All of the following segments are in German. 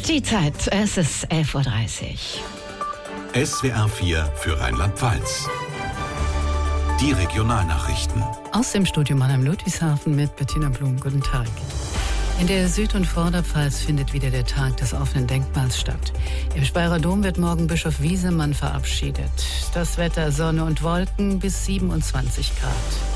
Die Zeit, es ist 11.30 Uhr. SWR 4 für Rheinland-Pfalz. Die Regionalnachrichten. Aus dem Studio Mannheim Ludwigshafen mit Bettina Blum. Guten Tag. In der Süd- und Vorderpfalz findet wieder der Tag des offenen Denkmals statt. Im Speyerer Dom wird morgen Bischof Wiesemann verabschiedet. Das Wetter Sonne und Wolken bis 27 Grad.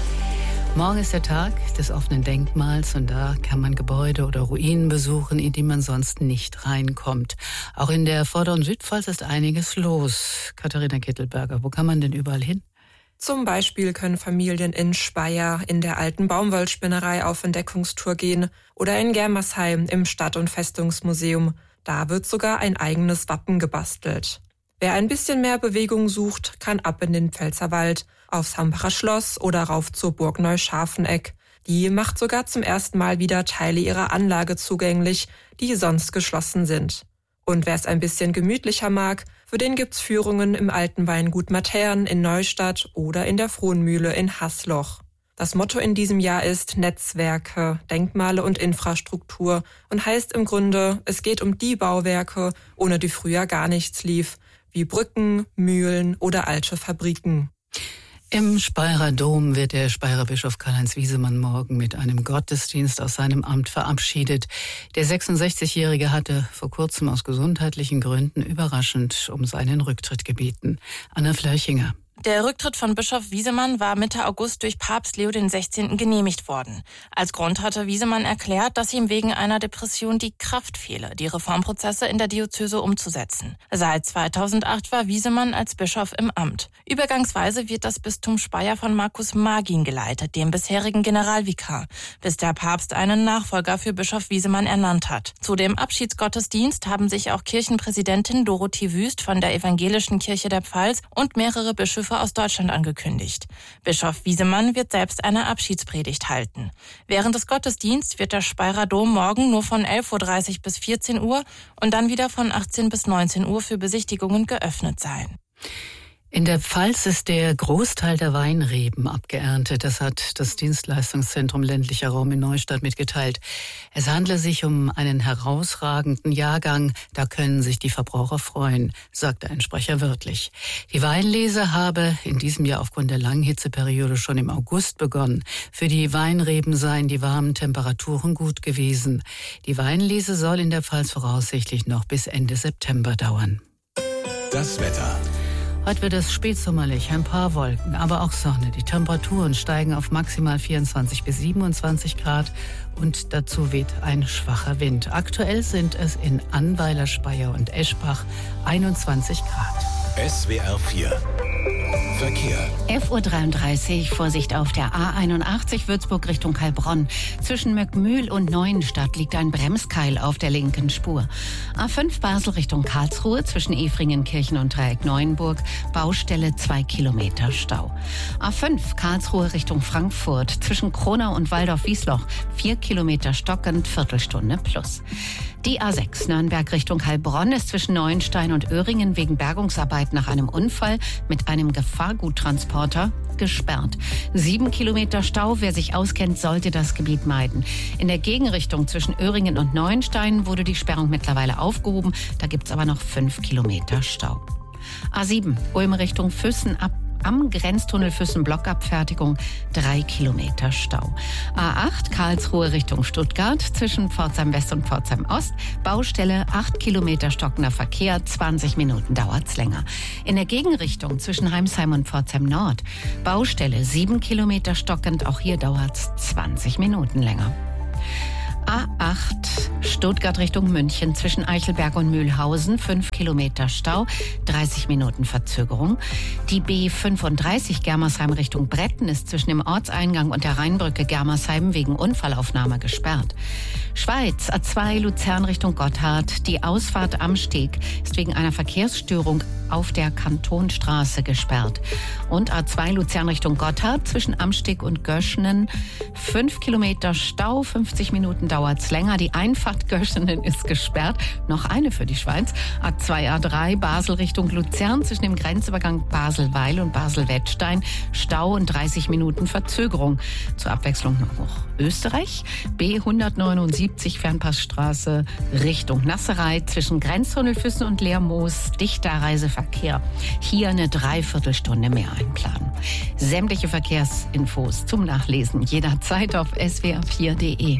Morgen ist der Tag des offenen Denkmals und da kann man Gebäude oder Ruinen besuchen, in die man sonst nicht reinkommt. Auch in der Vorder- und Südpfalz ist einiges los. Katharina Kittelberger, wo kann man denn überall hin? Zum Beispiel können Familien in Speyer in der alten Baumwollspinnerei auf Entdeckungstour gehen oder in Germersheim im Stadt- und Festungsmuseum. Da wird sogar ein eigenes Wappen gebastelt. Wer ein bisschen mehr Bewegung sucht, kann ab in den Pfälzerwald, aufs Hambacher Schloss oder rauf zur Burg Neuscharfeneck. Die macht sogar zum ersten Mal wieder Teile ihrer Anlage zugänglich, die sonst geschlossen sind. Und wer es ein bisschen gemütlicher mag, für den gibt's Führungen im alten Weingut Matern in Neustadt oder in der Frohnmühle in Haßloch. Das Motto in diesem Jahr ist Netzwerke, Denkmale und Infrastruktur und heißt im Grunde, es geht um die Bauwerke, ohne die früher gar nichts lief, wie Brücken, Mühlen oder alte Fabriken. Im Speyerer Dom wird der Speyerer Bischof Karl-Heinz Wiesemann morgen mit einem Gottesdienst aus seinem Amt verabschiedet. Der 66-Jährige hatte vor kurzem aus gesundheitlichen Gründen überraschend um seinen Rücktritt gebeten. Anna Flörchinger. Der Rücktritt von Bischof Wiesemann war Mitte August durch Papst Leo XVI. Genehmigt worden. Als Grund hatte Wiesemann erklärt, dass ihm wegen einer Depression die Kraft fehle, die Reformprozesse in der Diözese umzusetzen. Seit 2008 war Wiesemann als Bischof im Amt. Übergangsweise wird das Bistum Speyer von Markus Magin geleitet, dem bisherigen Generalvikar, bis der Papst einen Nachfolger für Bischof Wiesemann ernannt hat. Zu dem Abschiedsgottesdienst haben sich auch Kirchenpräsidentin Dorothee Wüst von der Evangelischen Kirche der Pfalz und mehrere Bischöfe aus Deutschland angekündigt. Bischof Wiesemann wird selbst eine Abschiedspredigt halten. Während des Gottesdienstes wird der Speyerer Dom morgen nur von 11.30 Uhr bis 14 Uhr und dann wieder von 18 bis 19 Uhr für Besichtigungen geöffnet sein. In der Pfalz ist der Großteil der Weinreben abgeerntet. Das hat das Dienstleistungszentrum ländlicher Raum in Neustadt mitgeteilt. Es handle sich um einen herausragenden Jahrgang. Da können sich die Verbraucher freuen, sagte ein Sprecher wörtlich. Die Weinlese habe in diesem Jahr aufgrund der langen Hitzeperiode schon im August begonnen. Für die Weinreben seien die warmen Temperaturen gut gewesen. Die Weinlese soll in der Pfalz voraussichtlich noch bis Ende September dauern. Das Wetter. Heute wird es spätsommerlich, ein paar Wolken, aber auch Sonne. Die Temperaturen steigen auf maximal 24 bis 27 Grad und dazu weht ein schwacher Wind. Aktuell sind es in Annweiler, Speyer und Eschbach 21 Grad. SWR 4 Verkehr. 11.33 Uhr, Vorsicht auf der A81 Würzburg Richtung Heilbronn. Zwischen Möckmühl und Neuenstadt liegt ein Bremskeil auf der linken Spur. A5 Basel Richtung Karlsruhe zwischen Efringenkirchen und Dreieck Neuenburg. Baustelle 2 Kilometer Stau. A5 Karlsruhe Richtung Frankfurt zwischen Kronau und Waldorf-Wiesloch 4 Kilometer stockend, Viertelstunde plus. Die A6 Nürnberg Richtung Heilbronn ist zwischen Neuenstein und Öhringen wegen Bergungsarbeit nach einem Unfall mit einem Gefahrguttransporter gesperrt. 7 Kilometer Stau. Wer sich auskennt, sollte das Gebiet meiden. In der Gegenrichtung zwischen Öhringen und Neuenstein wurde die Sperrung mittlerweile aufgehoben. Da gibt's aber noch 5 Kilometer Stau. A7 Ulm Richtung Füssen am Grenztunnel Füssen-Blockabfertigung 3 Kilometer Stau. A8 Karlsruhe Richtung Stuttgart zwischen Pforzheim West und Pforzheim Ost. Baustelle 8 Kilometer stockender Verkehr, 20 Minuten dauert's länger. In der Gegenrichtung zwischen Heimsheim und Pforzheim Nord. Baustelle 7 Kilometer stockend, auch hier dauert's 20 Minuten länger. A8 Stuttgart Richtung München zwischen Eichelberg und Mühlhausen 5 Kilometer Stau, 30 Minuten Verzögerung. Die B35 Germersheim Richtung Bretten ist zwischen dem Ortseingang und der Rheinbrücke Germersheim wegen Unfallaufnahme gesperrt. Schweiz A2 Luzern Richtung Gotthard. Die Ausfahrt am Steg ist wegen einer Verkehrsstörung auf der Kantonstraße gesperrt. Und A2 Luzern Richtung Gotthard zwischen Amsteg und Göschenen 5 Kilometer Stau, 50 Minuten dauert's länger. Die Einfahrt Göschenen ist gesperrt. Noch eine für die Schweiz. A2 A3 Basel Richtung Luzern zwischen dem Grenzübergang Basel-Weil und Basel-Wettstein Stau und 30 Minuten Verzögerung. Zur Abwechslung noch Österreich B179 A70 Fernpassstraße Richtung Nasserei zwischen Grenztunnelfüssen und Lermoos dichter Reiseverkehr. Hier eine Dreiviertelstunde mehr einplanen. Sämtliche Verkehrsinfos zum Nachlesen jederzeit auf swr4.de.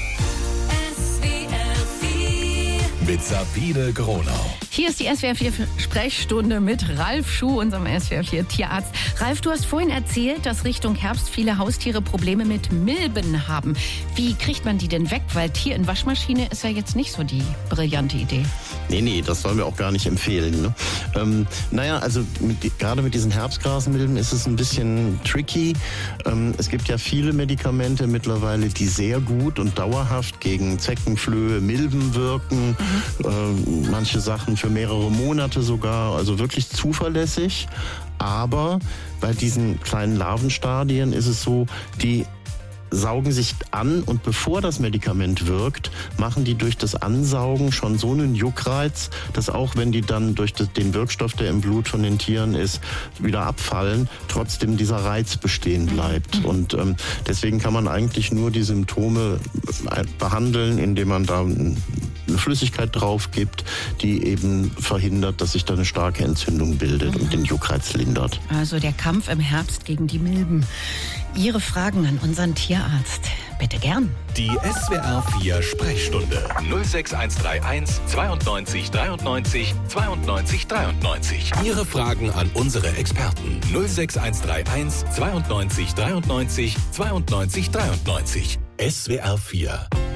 Mit Sabine Gronau. Hier ist die SWR4-Sprechstunde mit Ralf Schuh, unserem SWR4-Tierarzt. Ralf, du hast vorhin erzählt, dass Richtung Herbst viele Haustiere Probleme mit Milben haben. Wie kriegt man die denn weg? Weil Tier in Waschmaschine ist ja jetzt nicht so die brillante Idee. Nee, das sollen wir auch gar nicht empfehlen. Ne? Gerade mit diesen Herbstgrasmilben ist es ein bisschen tricky. Es gibt ja viele Medikamente mittlerweile, die sehr gut und dauerhaft gegen Zeckenflöhe, Milben wirken. Manche Sachen für mehrere Monate sogar, also wirklich zuverlässig. Aber bei diesen kleinen Larvenstadien ist es so, die saugen sich an und bevor das Medikament wirkt, machen die durch das Ansaugen schon so einen Juckreiz, dass auch wenn die dann durch den Wirkstoff, der im Blut von den Tieren ist, wieder abfallen, trotzdem dieser Reiz bestehen bleibt. Und deswegen kann man eigentlich nur die Symptome behandeln, indem man da eine Flüssigkeit drauf gibt, die eben verhindert, dass sich da eine starke Entzündung bildet und den Juckreiz lindert. Also der Kampf im Herbst gegen die Milben. Ihre Fragen an unseren Tierarzt. Bitte gern. Die SWR4 Sprechstunde 06131 92 93 92 93. Ihre Fragen an unsere Experten 06131 92 93 92 93. SWR4